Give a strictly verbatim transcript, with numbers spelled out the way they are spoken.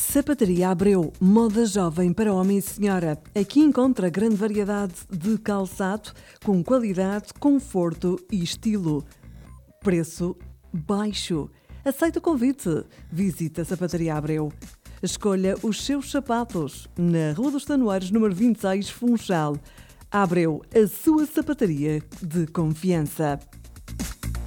Sapataria Abreu, moda jovem para homem e senhora. Aqui encontra grande variedade de calçado com qualidade, conforto e estilo. Preço baixo. Aceita o convite. Visita a Sapataria Abreu. Escolha os seus sapatos na Rua dos Tanoeiros, número vinte e seis, Funchal. Abreu, a sua sapataria de confiança.